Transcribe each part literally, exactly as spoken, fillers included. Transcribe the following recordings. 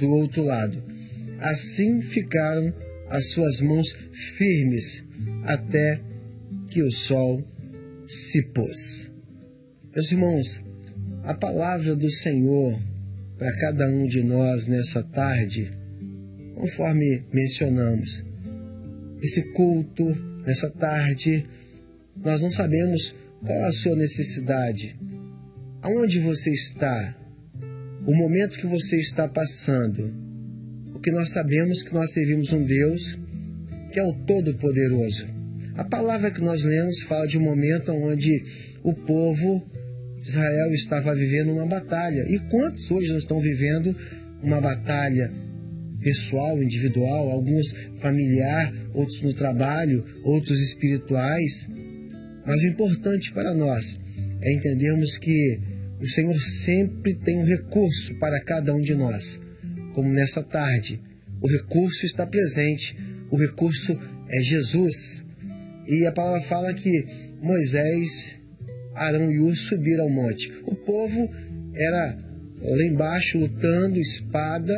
do outro lado. Assim ficaram as suas mãos firmes até que o sol se pôs. Meus irmãos, a palavra do Senhor para cada um de nós nessa tarde, conforme mencionamos, esse culto, nessa tarde, nós não sabemos qual a sua necessidade, aonde você está, o momento que você está passando. O que nós sabemos é que nós servimos um Deus que é o Todo-Poderoso. A palavra que nós lemos fala de um momento onde o povo de Israel estava vivendo uma batalha. E quantos hoje não estão vivendo uma batalha pessoal, individual, alguns familiar, outros no trabalho, outros espirituais? Mas o importante para nós é entendermos que o Senhor sempre tem um recurso para cada um de nós. Como nessa tarde, o recurso está presente, o recurso é Jesus. E a palavra fala que Moisés, Arão e Hur subiram ao monte. O povo era lá embaixo lutando, espada,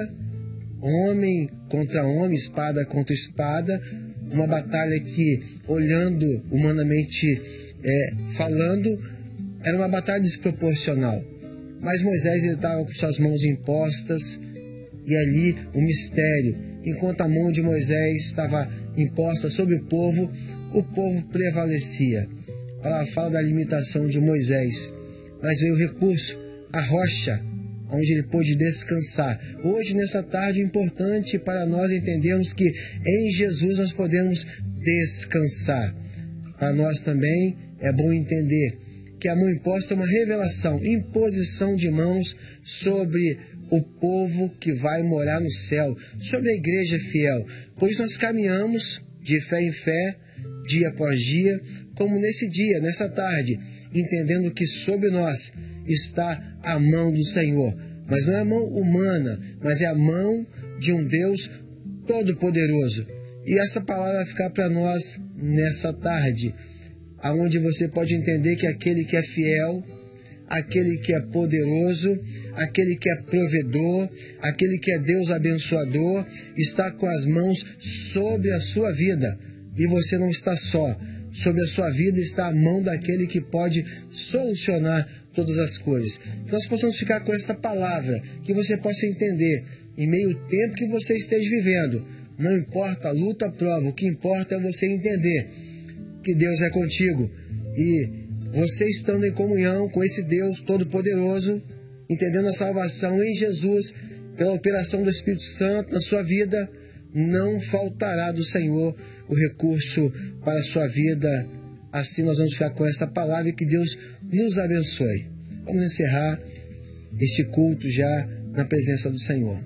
homem contra homem, espada contra espada, uma batalha que, olhando humanamente é, falando, era uma batalha desproporcional. Mas Moisés estava com suas mãos impostas e ali o mistério. Enquanto a mão de Moisés estava imposta sobre o povo, o povo prevalecia. A palavra fala da limitação de Moisés, mas veio o recurso, a rocha, onde ele pôde descansar. Hoje, nessa tarde, é importante para nós entendermos que em Jesus nós podemos descansar. Para nós também é bom entender que a mão imposta é uma revelação, imposição de mãos sobre o povo que vai morar no céu, sobre a igreja fiel. Pois nós caminhamos de fé em fé, dia após dia, como nesse dia, nessa tarde, entendendo que sobre nós está a mão do Senhor. Mas não é a mão humana, mas é a mão de um Deus Todo-Poderoso. E essa palavra vai ficar para nós nessa tarde, aonde você pode entender que aquele que é fiel, aquele que é poderoso, aquele que é provedor, aquele que é Deus abençoador, está com as mãos sobre a sua vida. E você não está só. Sobre a sua vida está a mão daquele que pode solucionar todas as coisas. Que nós possamos ficar com esta palavra, que você possa entender, em meio ao tempo que você esteja vivendo. Não importa a luta, a prova, o que importa é você entender que Deus é contigo. E você estando em comunhão com esse Deus Todo-Poderoso, entendendo a salvação em Jesus, pela operação do Espírito Santo na sua vida, não faltará do Senhor o recurso para a sua vida. Assim nós vamos ficar com essa palavra e que Deus nos abençoe. Vamos encerrar este culto já na presença do Senhor.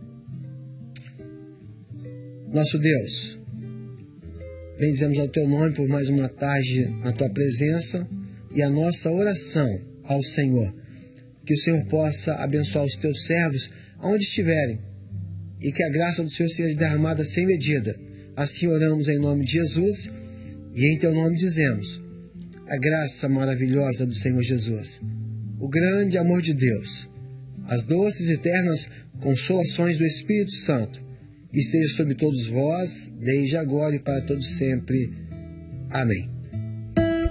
Nosso Deus, bendizemos ao Teu nome por mais uma tarde na Tua presença e a nossa oração ao Senhor. Que o Senhor possa abençoar os Teus servos aonde estiverem e que a graça do Senhor seja derramada sem medida. Assim oramos em nome de Jesus e em Teu nome dizemos: a graça maravilhosa do Senhor Jesus, o grande amor de Deus, as doces e eternas consolações do Espírito Santo esteja sobre todos vós, desde agora e para todos sempre. Amém.